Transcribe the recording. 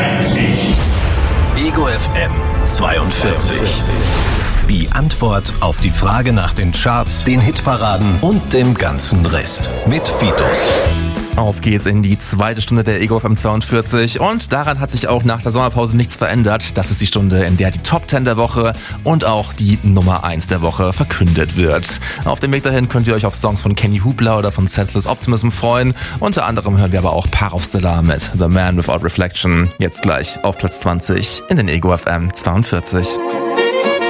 Ego FM 42. Die Antwort auf die Frage nach den Charts, den Hitparaden und dem ganzen Rest. Mit Fitos. Auf geht's in die zweite Stunde der Ego FM 42 und daran hat sich auch nach der Sommerpause nichts verändert. Das ist die Stunde, in der die Top 10 der Woche und auch die Nummer 1 der Woche verkündet wird. Auf dem Weg dahin könnt ihr euch auf Songs von Kenny Hoopla oder von Senseless Optimism freuen. Unter anderem hören wir aber auch Parov Stellar mit The Man Without Reflection. Jetzt gleich auf Platz 20 in den Ego FM 42.